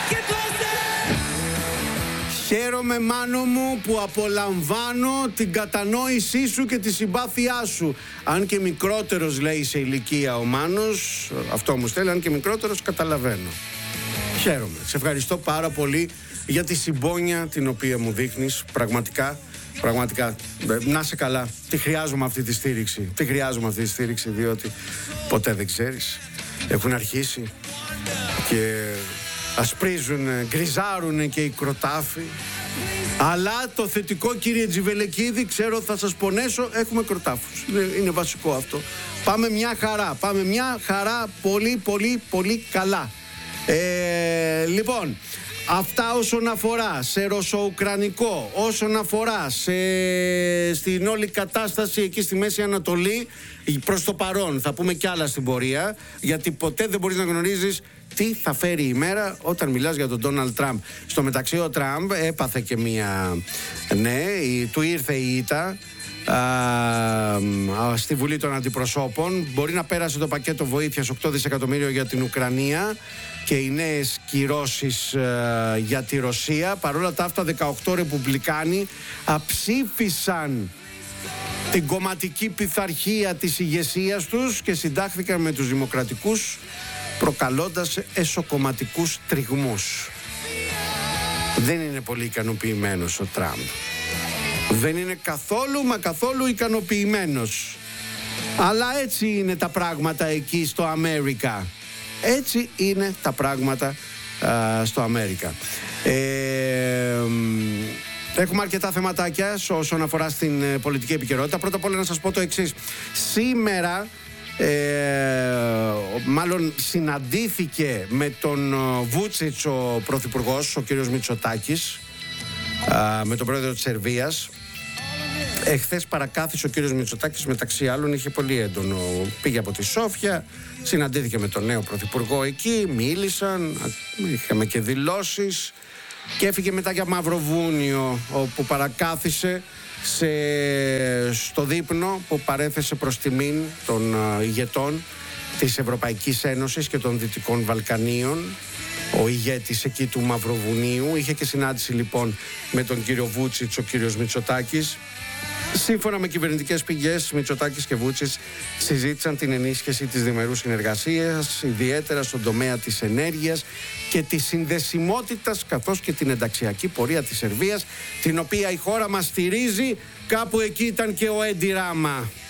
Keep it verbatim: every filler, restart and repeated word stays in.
Χαίρομαι, Μάνο μου, που απολαμβάνω την κατανόησή σου και τη συμπάθειά σου. Αν και μικρότερος, λέει, σε ηλικία ο Μάνος, αυτό μου στέλνει, αν και μικρότερος, καταλαβαίνω. Χαίρομαι. Σε ευχαριστώ πάρα πολύ για τη συμπόνια την οποία μου δείχνεις. Πραγματικά, πραγματικά, να είσαι καλά. Τη χρειάζομαι αυτή τη στήριξη. Τη χρειάζομαι αυτή τη στήριξη, διότι ποτέ δεν ξέρεις. Έχουν αρχίσει και ασπρίζουν, γκριζάρουν και οι κροτάφοι. Αλλά το θετικό, κύριε Τζιβελεκίδη, ξέρω θα σας πονέσω, έχουμε κροτάφους. Είναι, είναι βασικό αυτό. Πάμε μια χαρά, πάμε μια χαρά πολύ πολύ πολύ καλά. Ε, λοιπόν, αυτά όσον αφορά σε ρωσο-ουκρανικό, όσον αφορά σε, στην όλη κατάσταση εκεί στη Μέση Ανατολή, προς το παρόν θα πούμε κι άλλα στην πορεία, γιατί ποτέ δεν μπορείς να γνωρίζεις τι θα φέρει η μέρα όταν μιλάς για τον Ντόναλντ Τραμπ. Στο μεταξύ ο Τραμπ έπαθε και μία, ναι, του ήρθε η ήττα α, α, στη Βουλή των Αντιπροσώπων. Μπορεί να πέρασε το πακέτο βοήθειας οκτώ δισεκατομμύρια για την Ουκρανία και οι νέες κυρώσεις α, για τη Ρωσία. Παρόλα τα αυτά, δεκαοκτώ ρεπουμπλικάνοι αψήφισαν την κομματική πειθαρχία της ηγεσίας τους και συντάχθηκαν με τους δημοκρατικούς, προκαλώντας εσωκομματικούς τριγμούς. Δεν είναι πολύ ικανοποιημένος ο Τραμπ. Δεν είναι καθόλου μα καθόλου ικανοποιημένος. Αλλά έτσι είναι τα πράγματα εκεί στο Αμέρικα. Έτσι είναι τα πράγματα α, στο Αμέρικα. Ε, Έχουμε αρκετά θεματάκια όσον αφορά στην ε, πολιτική επικαιρότητα. Πρώτα απ' όλα να σας πω το εξής. Σήμερα, ε, μάλλον συναντήθηκε με τον Βούτσιτς ο πρωθυπουργός, ο κύριος Μητσοτάκης, α, με τον πρόεδρο της Σερβίας. Εχθές παρακάθισε ο κύριος Μητσοτάκης, μεταξύ άλλων, είχε πολύ έντονο. Πήγε από τη Σόφια, συναντήθηκε με τον νέο πρωθυπουργό εκεί, μίλησαν, είχαμε και δηλώσεις. Και έφυγε μετά για Μαυροβούνιο, όπου παρακάθισε σε, στο δείπνο που παρέθεσε προς τιμήν των uh, ηγετών της Ευρωπαϊκής Ένωσης και των Δυτικών Βαλκανίων. Ο ηγέτης εκεί του Μαυροβουνίου είχε και συνάντηση λοιπόν με τον κύριο Βούτσιτς, ο κύριος Μητσοτάκης. Σύμφωνα με κυβερνητικές πηγές, Μητσοτάκης και Βούτσιτς συζήτησαν την ενίσχυση της διμερούς συνεργασίας, ιδιαίτερα στον τομέα της ενέργειας και της συνδεσιμότητας, καθώς και την ενταξιακή πορεία της Σερβίας, την οποία η χώρα μας στηρίζει. Κάπου εκεί ήταν και ο Έντι Ράμα.